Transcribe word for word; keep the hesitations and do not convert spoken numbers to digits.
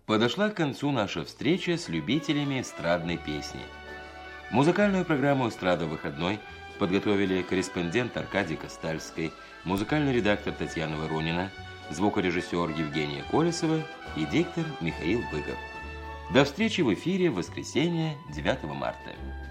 Подошла к концу наша встреча с любителями эстрадной песни. Музыкальную программу «Эстрада выходной» подготовили корреспондент Аркадий Костальский, музыкальный редактор Татьяна Воронина, звукорежиссер Евгения Колесова и диктор Михаил Быков. До встречи в эфире в воскресенье, девятого марта.